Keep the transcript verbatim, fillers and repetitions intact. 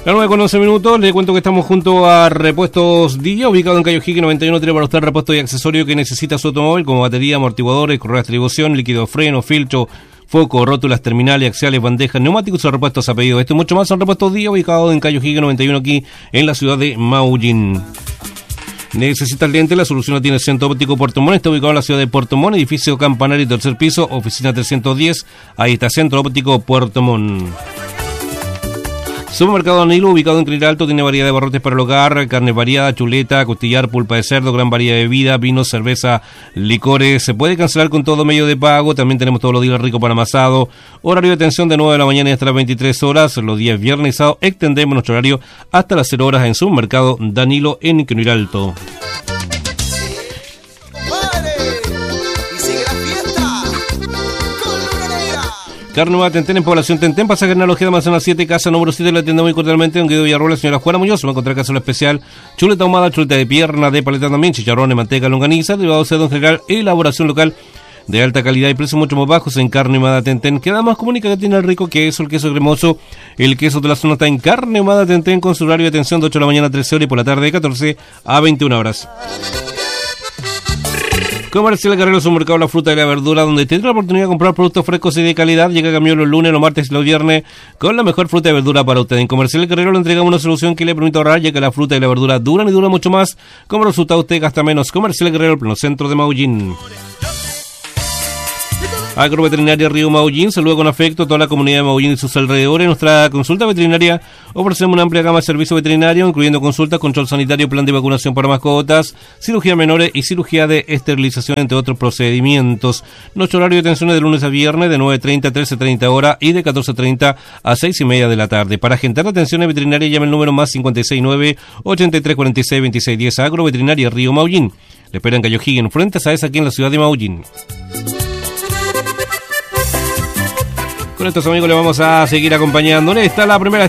La nueve con once minutos, les cuento que estamos junto a Repuestos Día, ubicado en Cayo Jique noventa y uno, tiene para usted repuesto y accesorio que necesita su automóvil, como batería, amortiguadores, correas de distribución, líquido freno, filtro, foco, rótulas, terminales, axiales, bandejas, neumáticos o repuestos a pedido. Esto y mucho más son Repuestos Día, ubicado en Cayo Jique noventa y uno, aquí en la ciudad de Maullín. ¿Necesitas lente? La solución la tiene Centro Óptico Puerto Montt. Está ubicado en la ciudad de Puerto Montt, edificio Campanario, tercer piso, oficina trescientos diez. Ahí está Centro Óptico Puerto Montt. Supermercado Danilo, ubicado en Crinal Alto, tiene variedad de barrotes para el hogar, carne variada, chuleta, costillar, pulpa de cerdo, gran variedad de bebida, vinos, cerveza, licores. Se puede cancelar con todo medio de pago. También tenemos todos los días rico para amasado. Horario de atención de nueve de la mañana y hasta las veintitrés horas. Los días viernes y sábado extendemos nuestro horario hasta las cero horas en Supermercado Danilo en Crinal Alto. Carne Humada Tentén en Población Tentén, pasaje en Analogía de Manzana siete, casa número siete, la atienda muy cordialmente Don Guido Villarroel, la señora Juana Muñoz. Va a encontrar caso especial, chuleta ahumada, chuleta de pierna, de paleta también, chicharrones, manteca, longaniza, derivados de don general, elaboración local de alta calidad y precios mucho más bajos en Carne Humada Tentén, que además comunica que tiene el rico queso, el queso cremoso, el queso de la zona está en Carne Humada Tentén, con su horario de atención de ocho de la mañana a trece horas y por la tarde de catorce a veintiuna horas. Comercial Guerrero, Supermercado La Fruta y la Verdura, donde tendrá la oportunidad de comprar productos frescos y de calidad. Llega a camión los lunes, los martes y los viernes con la mejor fruta y verdura para usted. En Comercial Guerrero le entregamos una solución que le permite ahorrar, ya que la fruta y la verdura duran y duran mucho más. Como resultado, usted gasta menos. Comercial Guerrero, el pleno centro de Maullín. Agroveterinaria Río Maullín saluda con afecto a toda la comunidad de Maullín y sus alrededores. En nuestra consulta veterinaria ofrecemos una amplia gama de servicios veterinarios, incluyendo consultas, control sanitario, plan de vacunación para mascotas, cirugía menores y cirugía de esterilización, entre otros procedimientos. Nuestro horario de atención es de lunes a viernes de nueve treinta a trece treinta horas y de catorce treinta a seis y media de la tarde. Para agendar atenciones veterinarias llame el número más cincuenta y seis nueve, ochenta y tres cuarenta y seis, veintiséis diez. Agroveterinaria Río Maullín. Le esperan Cayo Jique en frente a esa aquí en la ciudad de Maullín. Con estos amigos le vamos a seguir acompañando. Esta es la primera